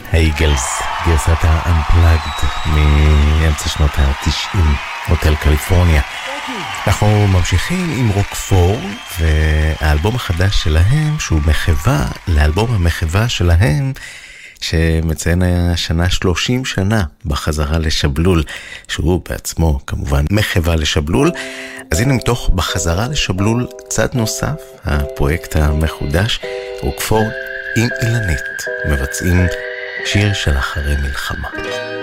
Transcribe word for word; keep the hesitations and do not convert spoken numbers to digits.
האיגלס, גרסת ה-Unplugged מאמצע שנות ה-תשעים, הוטל קליפורניה. אנחנו ממשיכים עם רוקפור, והאלבום החדש שלהם, שהוא מחווה לאלבום המחווה שלהם, שמציין השנה שלושים שנה בחזרה לשבלול, שהוא בעצמו כמובן מחווה לשבלול. אז הנה מתוך בחזרה לשבלול צד נוסף, הפרויקט המחודש, רוקפור עם אילנית מבצעים שיר של אחרי מלחמה.